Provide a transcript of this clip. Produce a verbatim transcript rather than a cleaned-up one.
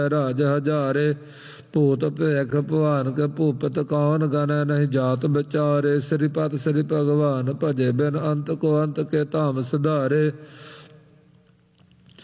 ਰਾਜ ਹਜ਼ਾਰੇ। ਭੂਤ ਭੇਖ ਭਵਾਨ ਕੇ ਭੂਪਤ ਕੌਣ ਗਣੈ ਨਹੀਂ ਜਾਤ ਵਿਚਾਰੇ। ਸ੍ਰੀਪਤ ਸ੍ਰੀ ਭਗਵਾਨ ਭਜੇ ਬਿਨ ਅੰਤ ਕੋ ਅੰਤ ਕੇ ਧਾਮ ਸੁਧਾਰੇ।